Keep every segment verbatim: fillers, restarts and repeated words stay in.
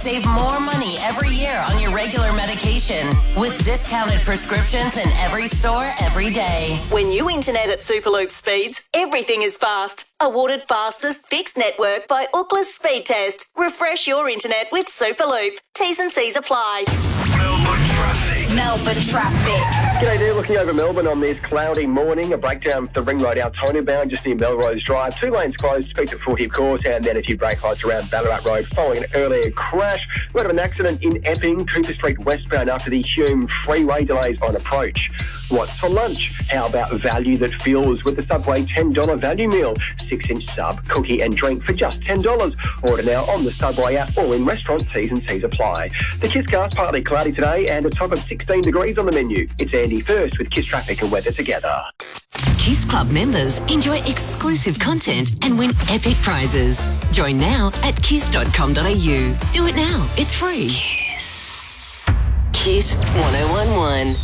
Save more money every year on your regular medication with discounted prescriptions in every store every day. When you internet at Superloop speeds, everything is fast. Awarded fastest fixed network by Ookla Speed Test. Refresh your internet with Superloop. T's and C's apply. Melbourne traffic. Melbourne traffic. G'day there, looking over Melbourne on this cloudy morning. A breakdown for the Ring Road Altona bound just near Melrose Drive. Two lanes closed, speed at Full Hip Course, and then a few brake lights around Ballarat Road following an earlier crash. We had an accident in Epping, Cooper Street westbound after the Hume freeway delays on approach. What's for lunch? How about value that fills with the Subway ten dollars value meal? six-inch sub, cookie and drink for just ten dollars. Order now on the Subway app or in restaurant. T's and C's apply. The Kiss Cast partly cloudy today and a top of sixteen degrees on the menu. It's Andy first with Kiss Traffic and weather together. Kiss Club members enjoy exclusive content and win epic prizes. Join now at kiss dot com dot a u. Do it now. It's free. Kiss. Kiss one oh one one.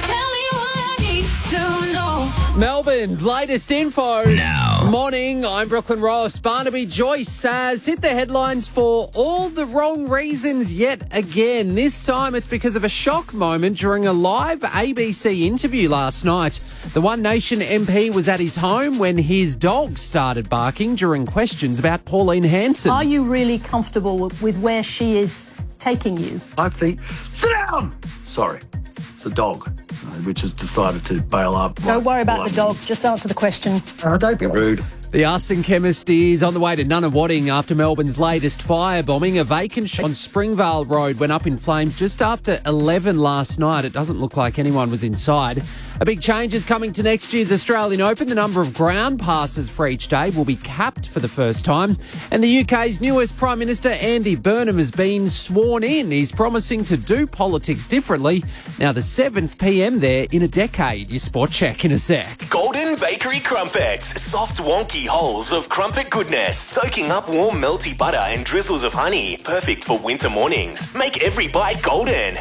Melbourne's latest info. Now. Morning, I'm Brooklyn Ross. Barnaby Joyce has hit the headlines for all the wrong reasons yet again. This time it's because of a shock moment during a live A B C interview last night. The One Nation M P was at his home when his dog started barking during questions about Pauline Hanson. Are you really comfortable with where she is taking you? I think, sit down! Sorry, it's a dog, which has decided to bail up. Don't worry about the dog. Just answer the question. Oh, don't be rude. The arson chemist is on the way to Nunawading after Melbourne's latest firebombing. A vacant shop on Springvale Road went up in flames just after eleven last night. It doesn't look like anyone was inside. A big change is coming to next year's Australian Open. The number of ground passes for each day will be capped for the first time. And the U K's newest Prime Minister, Andy Burnham, has been sworn in. He's promising to do politics differently. Now the seventh P M there in a decade. Your sport check in a sec. Golden Bakery Crumpets. Soft, wonky holes of crumpet goodness, soaking up warm, melty butter and drizzles of honey. Perfect for winter mornings. Make every bite golden.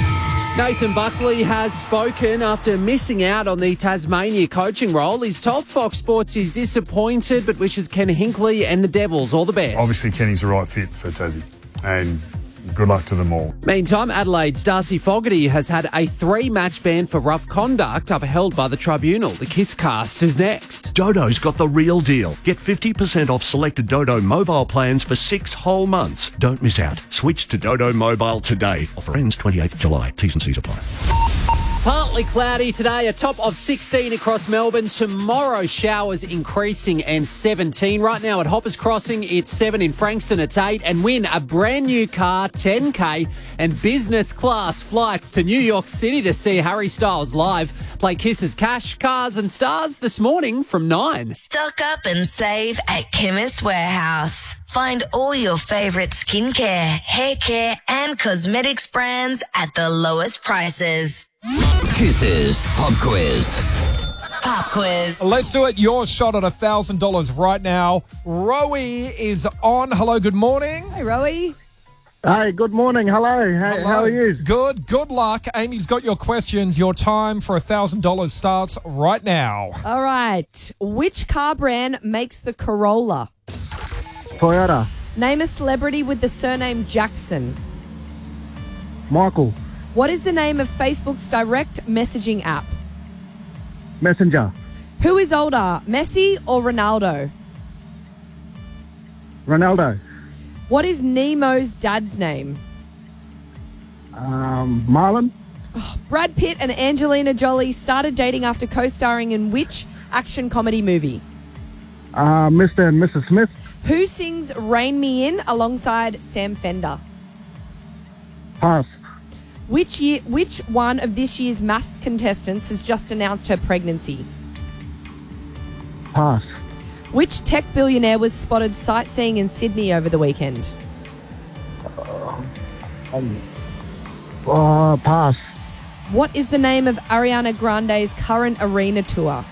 Nathan Buckley has spoken after missing out on the Tasmania coaching role. He's told Fox Sports he's disappointed but wishes Ken Hinkley and the Devils all the best. Obviously, Kenny's the right fit for Tassie, and good luck to them all. Meantime, Adelaide's Darcy Fogarty has had a three-match ban for rough conduct upheld by the tribunal. The Kiss Cast is next. Dodo's got the real deal. Get fifty percent off selected Dodo mobile plans for six whole months. Don't miss out. Switch to Dodo Mobile today. Offer ends twenty-eighth of July. T's and C's apply. Partly cloudy today, a top of sixteen across Melbourne. Tomorrow, showers increasing and seventeen. Right now at Hoppers Crossing, it's seven. In Frankston, it's eight. And win a brand new car, ten K, and business class flights to New York City to see Harry Styles live. Play Kiss's Cash, Cars and Stars this morning from nine. Stock up and save at Chemist Warehouse. Find all your favourite skincare, hair care and cosmetics brands at the lowest prices. Kisses Pop Quiz. Pop quiz. Let's do it. Your shot at one thousand dollars right now. Rowie is on. Hello, good morning. Hey, Rowie. Hey, good morning. Hello. How, Hello. how are you? Good. Good luck. Amy's got your questions. Your time for one thousand dollars starts right now. All right. Which car brand makes the Corolla? Toyota. Name a celebrity with the surname Jackson. Michael. What is the name of Facebook's direct messaging app? Messenger. Who is older, Messi or Ronaldo? Ronaldo. What is Nemo's dad's name? Um, Marlon. Oh, Brad Pitt and Angelina Jolie started dating after co-starring in which action comedy movie? Uh, Mister and Missus Smith. Who sings Rain Me In alongside Sam Fender? Pass. Which year? Which one of this year's maths contestants has just announced her pregnancy? Pass. Which tech billionaire was spotted sightseeing in Sydney over the weekend? Uh, um, uh, pass. What is the name of Ariana Grande's current arena tour?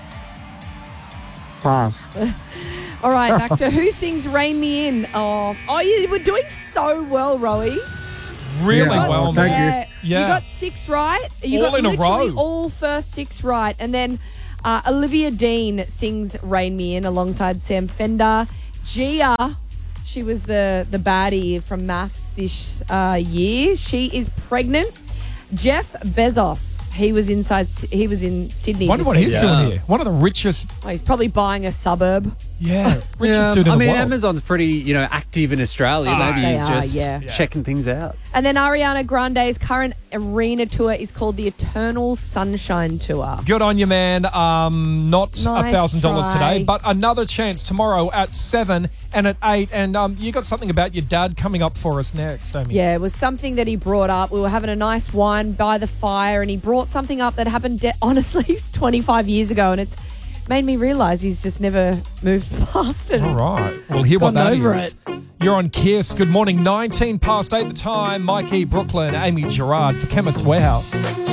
Pass. All right, back to who sings Rain Me In. Oh, oh, you were doing so well, Rowie. Really yeah, well, thank man. you. Yeah. You got six right. You All got in a literally row. all first six right. And then uh, Olivia Dean sings Rain Me In alongside Sam Fender. Gia, She was the, the baddie from Maths this uh, year. She is pregnant. Jeff Bezos, he was inside. He was in Sydney. Wonder this what he's week. doing here. One of the richest. Oh, he's probably buying a suburb. Yeah, richest Yeah, dude in I the mean, world. Amazon's pretty, you know, active in Australia. Ah, Maybe they he's are, just yeah. checking things out. And then Ariana Grande's current arena tour is called the Eternal Sunshine Tour. Good on you, man. Um, not a Nice thousand dollars try. today, but another chance tomorrow at seven and at eight. And um, you got something about your dad coming up for us next, Amy. Yeah, it was something that he brought up. We were having a nice wine by the fire, and he brought something up that happened, de- honestly, twenty-five years ago, and it's made me realise he's just never moved past it. All right. We'll hear what that Gone over is. You're on Kiss. Good morning. nineteen past eight the time. Mikey, Brooklyn, Amy Gerard for Chemist Warehouse.